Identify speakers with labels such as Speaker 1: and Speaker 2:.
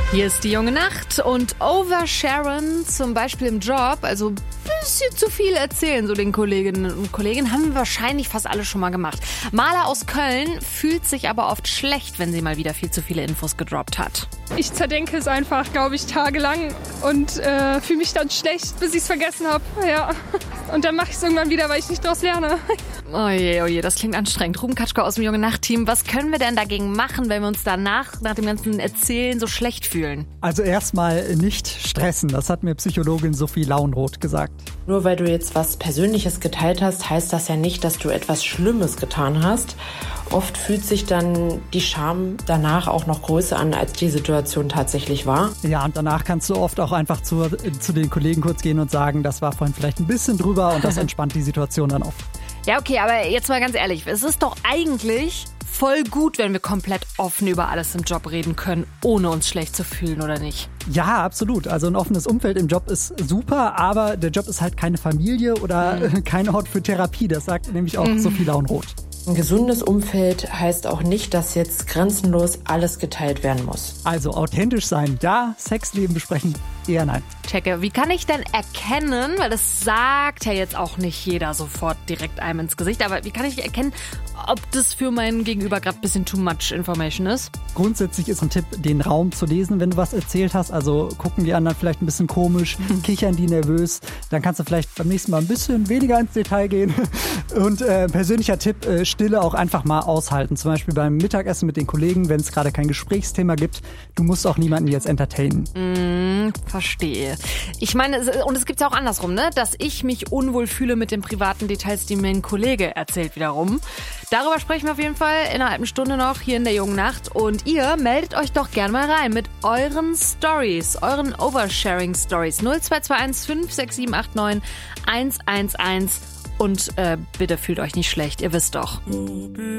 Speaker 1: Hier ist die junge Nacht und Oversharen, zum Beispiel im Job, also ein bisschen zu viel erzählen, so den Kolleginnen und Kollegen, haben wir wahrscheinlich fast alle schon mal gemacht. Maler aus Köln fühlt sich aber oft schlecht, wenn sie mal wieder viel zu viele Infos gedroppt hat.
Speaker 2: Ich zerdenke es einfach, glaube ich, tagelang und fühle mich dann schlecht, bis ich es vergessen habe. Ja. Und dann mache ich es irgendwann wieder, weil ich nicht daraus lerne.
Speaker 1: Oje, das klingt anstrengend. Ruben Katschko aus dem Junge Nacht-Team, was können wir denn dagegen machen, wenn wir uns danach, nach dem ganzen Erzählen, so schlecht fühlen?
Speaker 3: Also erstmal nicht stressen, das hat mir Psychologin Sophie Lauenroth gesagt.
Speaker 4: Nur weil du jetzt was Persönliches geteilt hast, heißt das ja nicht, dass du etwas Schlimmes getan hast. Oft fühlt sich dann die Scham danach auch noch größer an, als die Situation tatsächlich war.
Speaker 3: Ja, und danach kannst du oft auch einfach zu den Kollegen kurz gehen und sagen, das war vorhin vielleicht ein bisschen drüber und das entspannt die Situation dann oft.
Speaker 1: Ja, okay, aber jetzt mal ganz ehrlich, es ist doch eigentlich voll gut, wenn wir komplett offen über alles im Job reden können, ohne uns schlecht zu fühlen, oder nicht?
Speaker 3: Ja, absolut. Also ein offenes Umfeld im Job ist super, aber der Job ist halt keine Familie oder kein Ort für Therapie. Das sagt nämlich auch Sophie Lauenroth.
Speaker 4: Ein gesundes Umfeld heißt auch nicht, dass jetzt grenzenlos alles geteilt werden muss.
Speaker 3: Also authentisch sein, ja, Sexleben besprechen, eher nein.
Speaker 1: Checke, wie kann ich denn erkennen, weil das sagt ja jetzt auch nicht jeder sofort direkt einem ins Gesicht, aber wie kann ich erkennen, ob das für mein Gegenüber gerade ein bisschen too much information ist?
Speaker 3: Grundsätzlich ist ein Tipp, den Raum zu lesen, wenn du was erzählt hast. Also gucken die anderen vielleicht ein bisschen komisch, kichern die nervös. Dann kannst du vielleicht beim nächsten Mal ein bisschen weniger ins Detail gehen. Und persönlicher Tipp, Stille auch einfach mal aushalten. Zum Beispiel beim Mittagessen mit den Kollegen, wenn es gerade kein Gesprächsthema gibt. Du musst auch niemanden jetzt entertainen.
Speaker 1: Verstehe. Ich meine, und es gibt ja auch andersrum, ne? Dass ich mich unwohl fühle mit den privaten Details, die mir ein Kollege erzählt wiederum. Darüber sprechen wir auf jeden Fall in einer halben Stunde noch hier in der jungen Nacht. Und ihr meldet euch doch gerne mal rein mit euren Stories, euren Oversharing-Stories. 0221 56789 111. Und bitte fühlt euch nicht schlecht, ihr wisst doch.